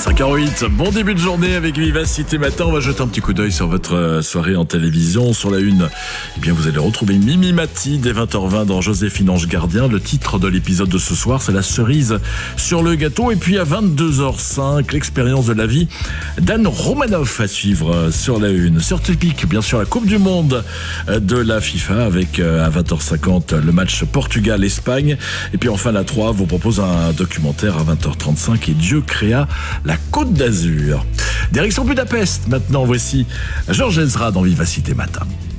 5h08, bon début de journée avec Vivacité Matin. On va jeter un petit coup d'œil sur votre soirée en télévision. Sur la une, eh bien, vous allez retrouver Mimi Mati dès 20h20 dans Joséphine Ange Gardien. Le titre de l'épisode de ce soir, c'est la cerise sur le gâteau. Et puis à 22h05, l'expérience de la vie d'Anne Romanoff à suivre sur la une. Sur Typique, bien sûr, la Coupe du Monde de la FIFA avec à 20h50 le match Portugal-Espagne. Et puis enfin, la 3 vous propose un documentaire à 20h35 et Dieu créa la Côte d'Azur. Direction Budapest, maintenant, voici Georges Ezra dans Vivacité Matin.